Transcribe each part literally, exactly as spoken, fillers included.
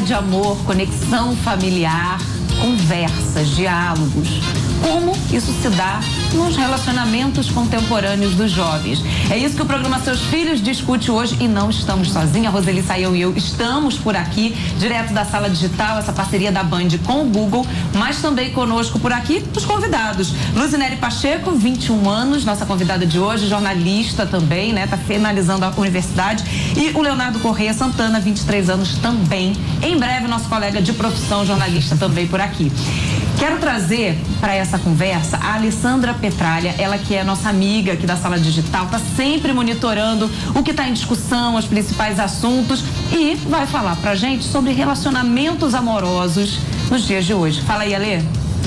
de amor, conexão familiar, conversas, diálogos. Como isso se dá nos relacionamentos contemporâneos dos jovens. É isso que o programa Seus Filhos discute hoje e não estamos sozinhos. A Roseli Saião e eu estamos por aqui, direto da Sala Digital, essa parceria da Band com o Google, mas também conosco por aqui os convidados. Luzinelli Pacheco, vinte e um anos, nossa convidada de hoje, jornalista também, né? Tá finalizando a universidade. E o Leonardo Correia Santana, vinte e três anos também. Em breve, nosso colega de profissão, jornalista também por aqui. Quero trazer para essa conversa a Alessandra Petralha, ela que é nossa amiga aqui da Sala Digital, está sempre monitorando o que está em discussão, os principais assuntos e vai falar para a gente sobre relacionamentos amorosos nos dias de hoje. Fala aí, Alê.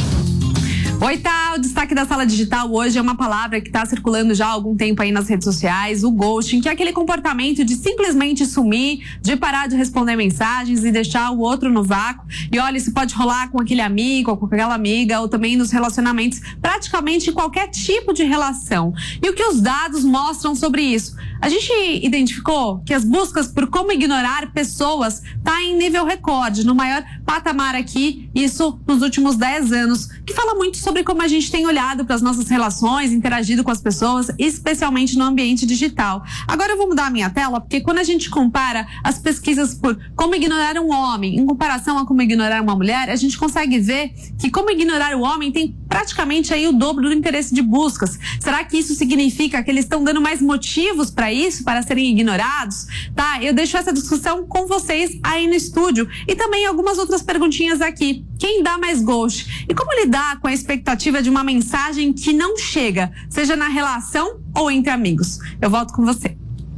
Oi, tá, o destaque da Sala Digital hoje é uma palavra que está circulando já há algum tempo aí nas redes sociais, o ghosting, que é aquele comportamento de simplesmente sumir, de parar de responder mensagens e deixar o outro no vácuo. E olha, isso pode rolar com aquele amigo ou com aquela amiga, ou também nos relacionamentos, praticamente em qualquer tipo de relação. E o que os dados mostram sobre isso? A gente identificou que as buscas por como ignorar pessoas tá em nível recorde, no maior patamar aqui, isso nos últimos dez anos, que fala muito sobre como a gente tem olhado para as nossas relações, interagido com as pessoas, especialmente no ambiente digital. Agora eu vou mudar a minha tela, porque quando a gente compara as pesquisas por como ignorar um homem em comparação a como ignorar uma mulher, a gente consegue ver que como ignorar o homem tem praticamente aí o dobro do interesse de buscas. Será que isso significa que eles estão dando mais motivos para isso, para serem ignorados? Tá, eu deixo essa discussão com vocês aí no estúdio e também algumas outras perguntinhas aqui. Quem dá mais ghost? E como lidar com a expectativa de uma mensagem que não chega, seja na relação ou entre amigos? Eu volto com você.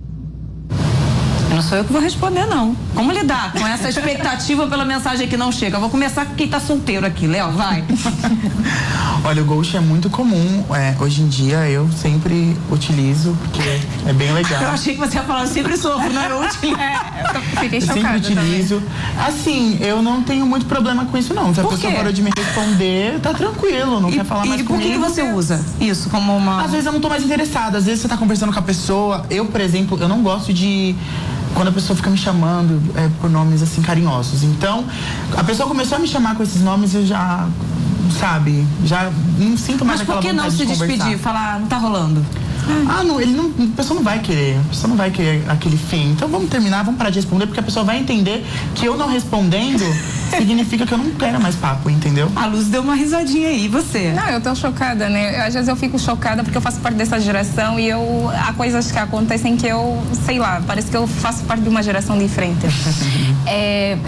Não sou eu que vou responder, não. Como lidar com essa expectativa pela mensagem que não chega? Eu vou começar com quem tá solteiro aqui. Léo, vai. Olha, o ghost é muito comum. É, hoje em dia eu sempre utilizo, porque é bem legal. Eu achei que você ia falar, eu sempre sofro, não eu utilizo. É, eu fiquei eu chocada sempre utilizo. Também. Assim, eu não tenho muito problema com isso, não. Se a Por pessoa quê? parou de me responder, tá tranquilo, não E, quer falar mais e por comigo. que você usa isso como uma... Às vezes eu não tô mais interessada. Às vezes você tá conversando com a pessoa. Eu, por exemplo, eu não gosto de... Quando a pessoa fica me chamando é, por nomes assim carinhosos. Então, a pessoa começou a me chamar com esses nomes, eu já, sabe, já não sinto mais Mas por aquela que não vontade se de despedir? conversar. Falar, não tá rolando? Ah, não, ele não, a pessoa não vai querer, a pessoa não vai querer aquele fim. Então vamos terminar, vamos parar de responder, porque a pessoa vai entender que eu não respondendo significa que eu não quero mais papo, entendeu? A Luz deu uma risadinha aí, e você? Não, eu tô chocada, né? Às vezes eu fico chocada porque eu faço parte dessa geração e eu, há coisas que acontecem que eu, sei lá, parece que eu faço parte de uma geração diferente. É,